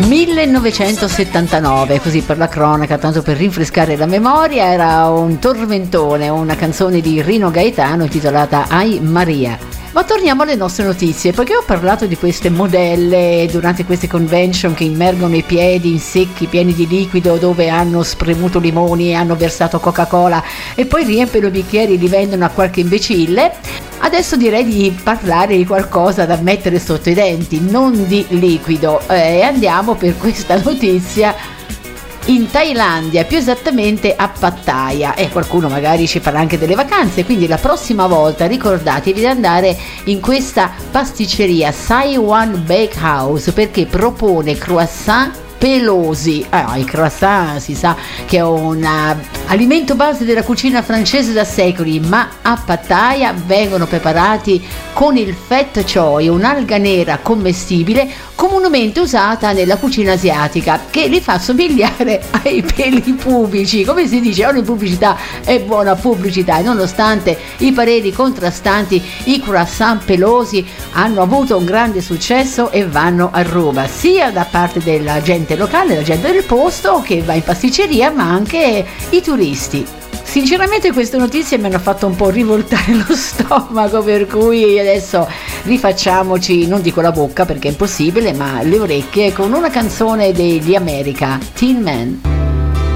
1979, così per la cronaca, tanto per rinfrescare la memoria, era un tormentone, una canzone di Rino Gaetano intitolata Ai Maria. Ma torniamo alle nostre notizie, perché ho parlato di queste modelle durante queste convention che immergono i piedi in secchi pieni di liquido dove hanno spremuto limoni e hanno versato Coca-Cola e poi riempiono i bicchieri e li vendono a qualche imbecille. Adesso direi di parlare di qualcosa da mettere sotto i denti, non di liquido, e andiamo per questa notizia in Thailandia, più esattamente a Pattaya, e qualcuno magari ci farà anche delle vacanze, quindi la prossima volta ricordatevi di andare in questa pasticceria Saiwan Bakehouse, perché propone croissant pelosi. Il croissant si sa che è un alimento base della cucina francese da secoli, ma a Pattaya vengono preparati con il fat choy, un'alga nera commestibile comunemente usata nella cucina asiatica, che li fa somigliare ai peli pubici. Come si dice, ogni pubblicità è buona pubblicità, e nonostante i pareri contrastanti, i croissant pelosi hanno avuto un grande successo e vanno a ruba, sia da parte della gente locale, la gente del posto che va in pasticceria, ma anche i turisti. Sinceramente queste notizie mi hanno fatto un po' rivoltare lo stomaco, per cui adesso rifacciamoci, non dico la bocca perché è impossibile, ma le orecchie con una canzone degli America, Tin Man.